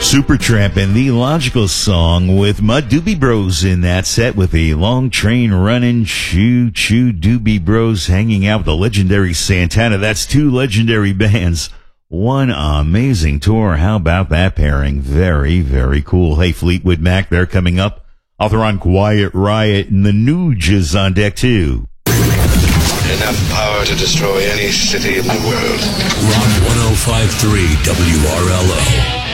Supertramp and The Logical Song with Mud Doobie Bros in that set with the Long Train Running Choo Choo Doobie Bros hanging out with the legendary Santana. That's two legendary bands. One amazing tour. How about that pairing? Very, very cool. Hey, Fleetwood Mac, they're coming up. Author on Quiet Riot and the Nuge is on deck too. Enough power to destroy any city in the world. Rock 105.3 WRLO.